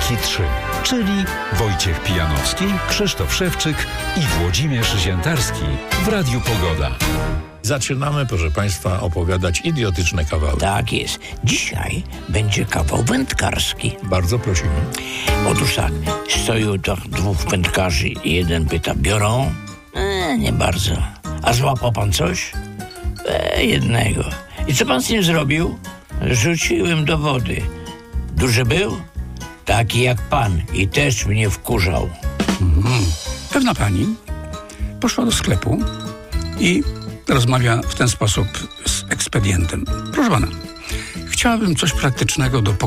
Jedynki 3, czyli Wojciech Pijanowski, Krzysztof Szewczyk i Włodzimierz Ziętarski w Radiu Pogoda. Zaczynamy, proszę Państwa, opowiadać idiotyczne kawały. Tak jest. Dzisiaj będzie kawał wędkarski. Bardzo prosimy. Otóż tak, stoi to dwóch wędkarzy i jeden pyta, biorą? Nie bardzo. A złapał pan coś? Jednego. I co pan z nim zrobił? Rzuciłem do wody. Duży był? Taki jak pan i też mnie wkurzał. Pewna pani poszła do sklepu i rozmawia w ten sposób z ekspedientem. Proszę pana, chciałabym coś praktycznego do